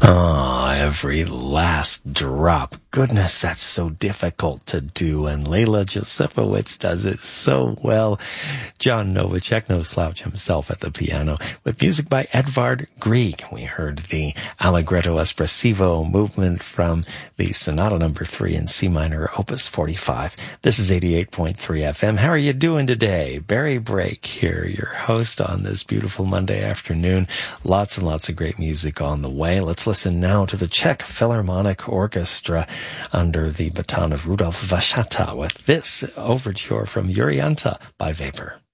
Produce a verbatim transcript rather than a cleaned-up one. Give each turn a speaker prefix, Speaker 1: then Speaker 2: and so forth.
Speaker 1: Ah, every last drop. Goodness, that's so difficult to do, and Leila Josefowitz does it so well. John Novacek, no slouch himself at the piano, with music by Edvard Grieg. We heard the Allegretto Espressivo movement from the Sonata number three in C minor, opus forty-five. This is eighty-eight point three F M. How are you doing today? Barry Brake here, your host on this beautiful Monday afternoon. Lots and lots of great music on the way. Let's listen now to the Czech Philharmonic Orchestra under the baton of Rudolf Vashata with this overture from Yurianta by Vapor.